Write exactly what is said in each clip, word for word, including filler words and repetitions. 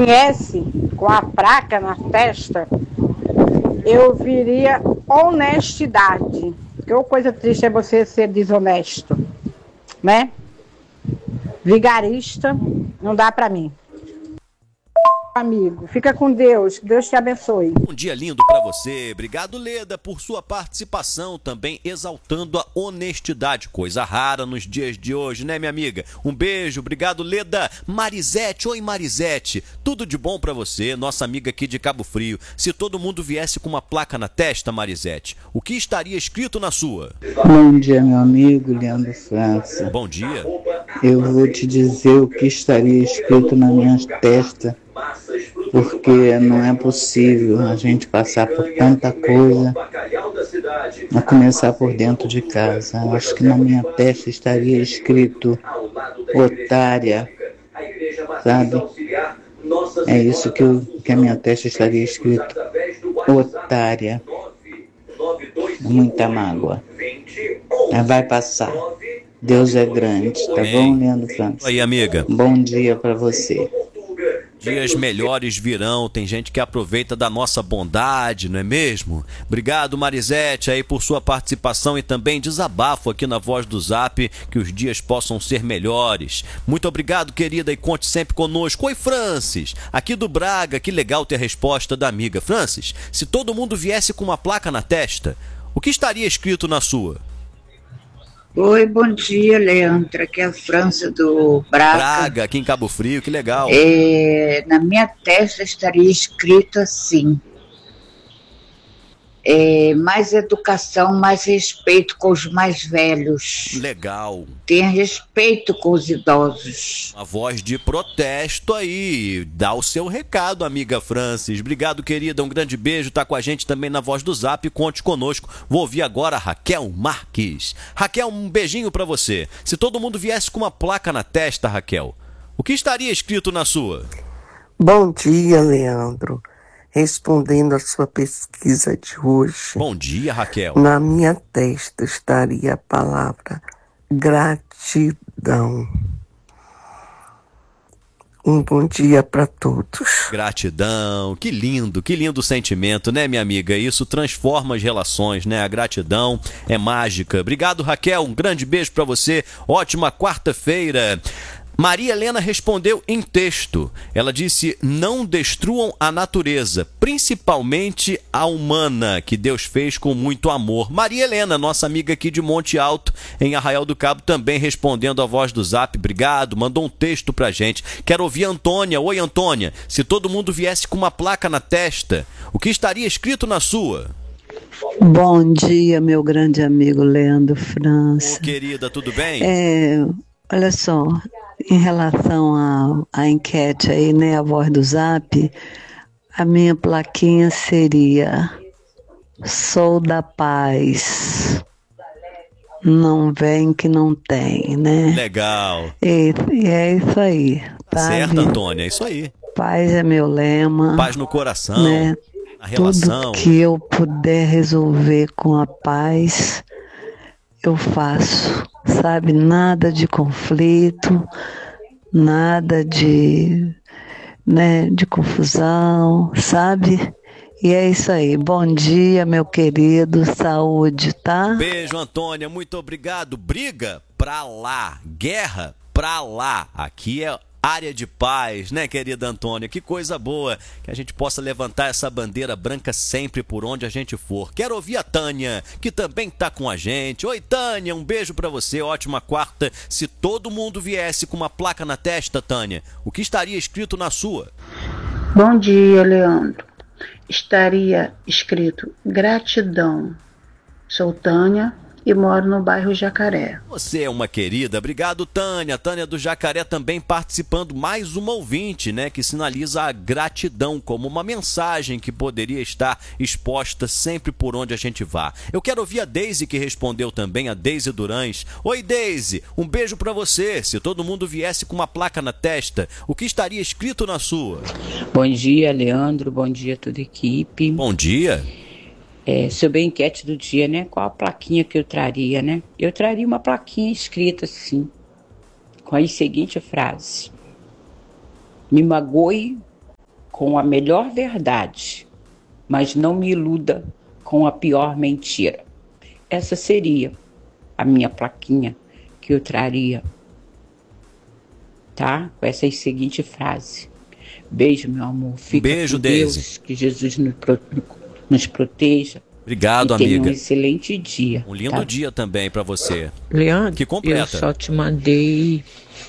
viesse com a placa na testa, eu viria honestidade. Que coisa triste é você ser desonesto, né? Vigarista, não dá pra mim. Amigo, fica com Deus, que Deus te abençoe. Um dia lindo pra você, obrigado Leda por sua participação, também exaltando a honestidade, coisa rara nos dias de hoje, né minha amiga? Um beijo, obrigado Leda. Marisete, oi Marisete, tudo de bom pra você, nossa amiga aqui de Cabo Frio. Se todo mundo viesse com uma placa na testa, Marisete, o que estaria escrito na sua? Bom dia meu amigo Leandro França. Bom dia. Eu vou te dizer o que estaria escrito na minha testa, porque não é possível a gente passar por tanta coisa a começar por dentro de casa. Eu acho que na minha testa estaria escrito otária, sabe? É isso que, eu, que a minha testa estaria escrito, otária. Muita mágoa. Mas vai passar. Deus é grande, tá bom, Leandro França? Aí, amiga. Bom dia pra você. Dias melhores virão, tem gente que aproveita da nossa bondade, não é mesmo? Obrigado, Marisete, aí por sua participação e também desabafo aqui na Voz do Zap, que os dias possam ser melhores. Muito obrigado, querida, e conte sempre conosco. Oi, Francis, aqui do Braga, que legal ter a resposta da amiga. Francis, se todo mundo viesse com uma placa na testa, o que estaria escrito na sua? Oi, bom dia, Leandro. Aqui é a França do Braga. Braga, aqui em Cabo Frio, que legal. É, na minha testa estaria escrito assim: é, mais educação, mais respeito com os mais velhos. Legal. Tenha respeito com os idosos. Uma voz de protesto aí. Dá o seu recado, amiga Francis. Obrigado, querida. Um grande beijo. Tá com a gente também na Voz do Zap. Conte conosco. Vou ouvir agora a Raquel Marques. Raquel, um beijinho pra você. Se todo mundo viesse com uma placa na testa, Raquel, o que estaria escrito na sua? Bom dia, Leandro. Respondendo a sua pesquisa de hoje. Bom dia, Raquel. Na minha testa estaria a palavra gratidão. Um bom dia para todos. Gratidão, que lindo, que lindo sentimento, né, minha amiga? Isso transforma as relações, né? A gratidão é mágica. Obrigado, Raquel, um grande beijo para você. Ótima quarta-feira. Maria Helena respondeu em texto. Ela disse: não destruam a natureza, principalmente a humana, que Deus fez com muito amor. Maria Helena, nossa amiga aqui de Monte Alto, em Arraial do Cabo, também respondendo a Voz do Zap. Obrigado, mandou um texto pra gente. Quero ouvir a Antônia. Oi, Antônia. Se todo mundo viesse com uma placa na testa, o que estaria escrito na sua? Bom dia, meu grande amigo Leandro França. Ô, querida, tudo bem? É, olha só, em relação à enquete aí, né, a Voz do Zap, a minha plaquinha seria: sou da paz, não vem que não tem, né? Legal. E, e é isso aí, tá? Certo, Antônia, é isso aí. Paz é meu lema. Paz no coração, né? a relação. Tudo que eu puder resolver com a paz, eu faço, sabe? Nada de conflito, nada de, né, de confusão, sabe? E é isso aí. Bom dia, meu querido. Saúde, tá? Beijo, Antônia. Muito obrigado. Briga pra lá. Guerra pra lá. Aqui é área de paz, né, querida Antônia? Que coisa boa que a gente possa levantar essa bandeira branca sempre por onde a gente for. Quero ouvir a Tânia, que também tá com a gente. Oi, Tânia, um beijo pra você. Ótima quarta. Se todo mundo viesse com uma placa na testa, Tânia, o que estaria escrito na sua? Bom dia, Leandro. Estaria escrito gratidão. Sou Tânia e moro no bairro Jacaré. Você é uma querida. Obrigado, Tânia. Tânia do Jacaré também participando. Mais uma ouvinte, né, que sinaliza a gratidão como uma mensagem que poderia estar exposta sempre por onde a gente vá. Eu quero ouvir a Deise, que respondeu também, a Deise Durães. Oi, Deise, um beijo pra você. Se todo mundo viesse com uma placa na testa, o que estaria escrito na sua? Bom dia, Leandro. Bom dia, toda a equipe. Bom dia. É, sobre a enquete do dia, né? Qual a plaquinha que eu traria, né? Eu traria uma plaquinha escrita assim, com a seguinte frase: me magoe com a melhor verdade, mas não me iluda com a pior mentira. Essa seria a minha plaquinha que eu traria, tá? Com essa seguinte frase. Beijo, meu amor. Fica Beijo, com Deise. Deus, que Jesus nos, pro, nos proteja. Obrigado, e tenha amiga. um excelente dia. Um lindo tá? dia também para você. Leandro, Que completa. eu só te mandei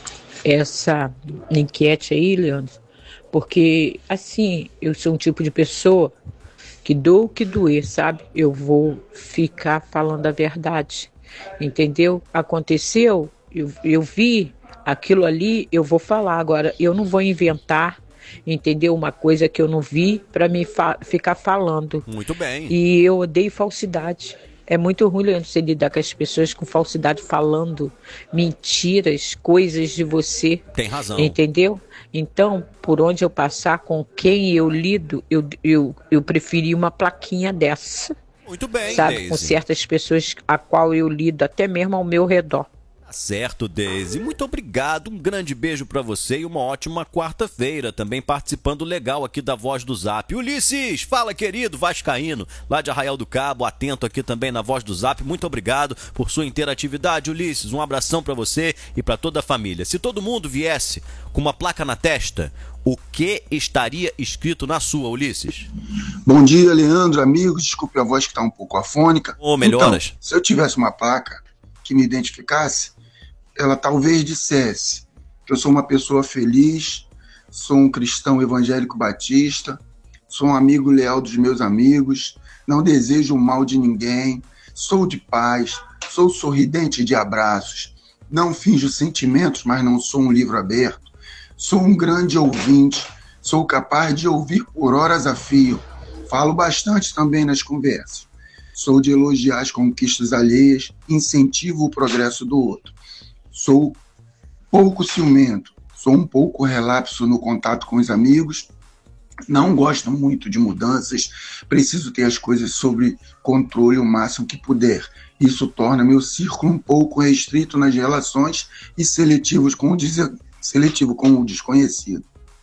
essa enquete aí, Leandro, porque, assim, eu sou um tipo de pessoa que dou o que doer, sabe? Eu vou ficar falando a verdade, entendeu? Aconteceu, eu, eu vi aquilo ali, eu vou falar. Agora, eu não vou inventar, entendeu? Uma coisa que eu não vi para me fa- ficar falando. Muito bem. E eu odeio falsidade. É muito ruim, Leandro, você lidar com as pessoas com falsidade, falando mentiras, coisas de você. Tem razão. Entendeu? Então, por onde eu passar, com quem eu lido, eu, eu, eu preferi uma plaquinha dessa. Muito bem, sabe? Deise. Com certas pessoas a qual eu lido, até mesmo ao meu redor. Tá certo, Deise. Muito obrigado. Um grande beijo pra você e uma ótima quarta-feira. Também participando legal aqui da Voz do Zap. Ulisses, fala, querido vascaíno, lá de Arraial do Cabo, atento aqui também na Voz do Zap. Muito obrigado por sua interatividade, Ulisses. Um abração pra você e pra toda a família. Se todo mundo viesse com uma placa na testa, o que estaria escrito na sua, Ulisses? Bom dia, Leandro, amigos. Desculpe a voz que tá um pouco afônica. Ô, melhoras. Então, se eu tivesse uma placa que me identificasse, ela talvez dissesse que eu sou uma pessoa feliz, sou um cristão evangélico batista, sou um amigo leal dos meus amigos, não desejo o mal de ninguém, sou de paz, sou sorridente de abraços, não finjo sentimentos, mas não sou um livro aberto, sou um grande ouvinte, sou capaz de ouvir por horas a fio, falo bastante também nas conversas, sou de elogiar as conquistas alheias, incentivo o progresso do outro. Sou pouco ciumento, sou um pouco relapso no contato com os amigos, não gosto muito de mudanças, preciso ter as coisas sob controle o máximo que puder. Isso torna meu círculo um pouco restrito nas relações e seletivo com o, des... seletivo com o desconhecido.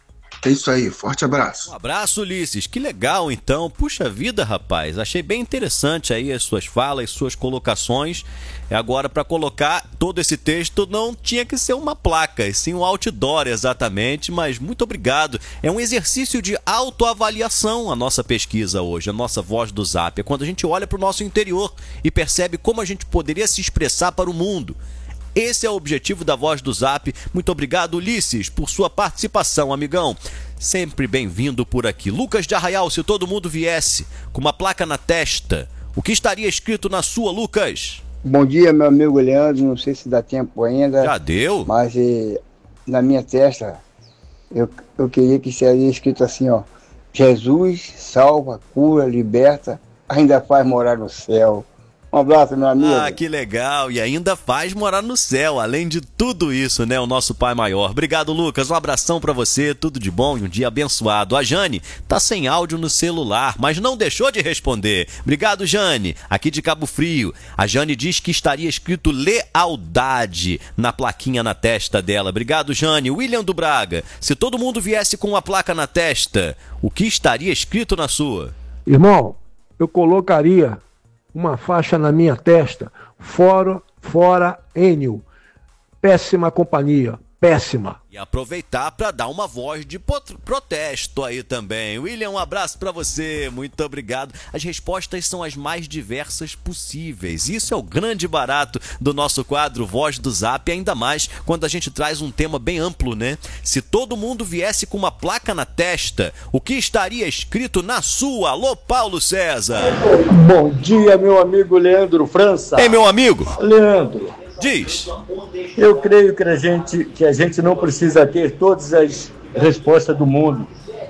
É isso aí, forte abraço. Um abraço, Ulisses. Que legal, então. Puxa vida, rapaz. Achei bem interessante aí as suas falas, suas colocações. Agora, para colocar todo esse texto, não tinha que ser uma placa, e sim um outdoor, exatamente. Mas muito obrigado. É um exercício de autoavaliação a nossa pesquisa hoje, a nossa Voz do Zap. É quando a gente olha para o nosso interior e percebe como a gente poderia se expressar para o mundo. Esse é o objetivo da Voz do Zap. Muito obrigado, Ulisses, por sua participação, amigão. Sempre bem-vindo por aqui. Lucas de Arraial, se todo mundo viesse com uma placa na testa, o que estaria escrito na sua, Lucas? Bom dia, meu amigo Leandro. Não sei se dá tempo ainda. Já deu? Mas eh, na minha testa, eu, eu queria que seria escrito assim, ó. Jesus salva, cura, liberta, ainda faz morar no céu. Um abraço, meu amigo. Ah, que legal. E ainda faz morar no céu. Além de tudo isso, né? O nosso Pai Maior. Obrigado, Lucas. Um abração pra você. Tudo de bom e um dia abençoado. A Jane tá sem áudio no celular, mas não deixou de responder. Obrigado, Jane. Aqui de Cabo Frio. A Jane diz que estaria escrito lealdade na plaquinha na testa dela. Obrigado, Jane. William do Braga. Se todo mundo viesse com uma placa na testa, o que estaria escrito na sua? Irmão, eu colocaria uma faixa na minha testa, fora, fora, Enio, péssima companhia, péssima. E aproveitar para dar uma voz de protesto aí também. William, um abraço para você, muito obrigado. As respostas são as mais diversas possíveis. Isso é o grande barato do nosso quadro Voz do Zap, ainda mais quando a gente traz um tema bem amplo, né? Se todo mundo viesse com uma placa na testa, o que estaria escrito na sua? Alô, Paulo César. Bom dia, meu amigo Leandro França. Ei, meu amigo. Leandro. Diz. Eu creio que a gente, que a gente não precisa ter todas as respostas do mundo.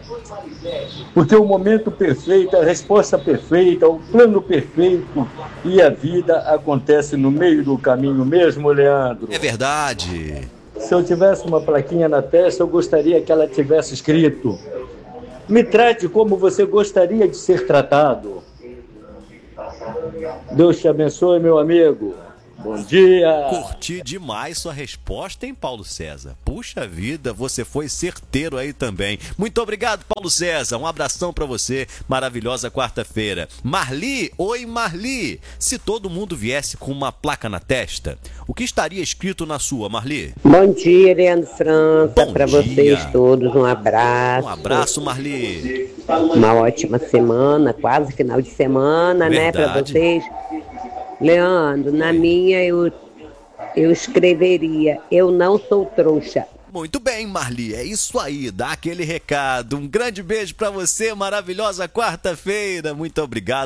Porque o momento perfeito, a resposta perfeita, o plano perfeito e a vida acontece no meio do caminho mesmo, Leandro. É verdade. Se eu tivesse uma plaquinha na testa, eu gostaria que ela tivesse escrito: me trate como você gostaria de ser tratado. Deus te abençoe, meu amigo. Bom dia! Curti demais sua resposta, hein, Paulo César? Puxa vida, você foi certeiro aí também. Muito obrigado, Paulo César. Um abração pra você. Maravilhosa quarta-feira. Marli, oi Marli. Se todo mundo viesse com uma placa na testa, o que estaria escrito na sua, Marli? Bom dia, Leandro França. Para vocês todos, um abraço. Um abraço, Marli. Uma ótima semana, quase final de semana, Verdade. né, para vocês. Leandro, na minha eu, eu escreveria: eu não sou trouxa. Muito bem, Marli, é isso aí, dá aquele recado. Um grande beijo pra você, maravilhosa quarta-feira. Muito obrigado.